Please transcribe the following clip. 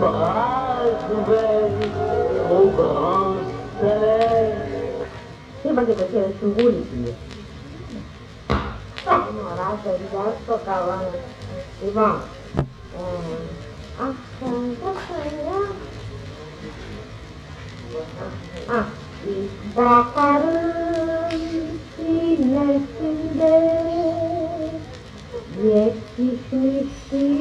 Είπα και το χέρι σου γούλη. Μωρά, παιδιά, στο καλό. Λοιπόν, Μπακαρούν είναι συντέ, διεξιχνιστή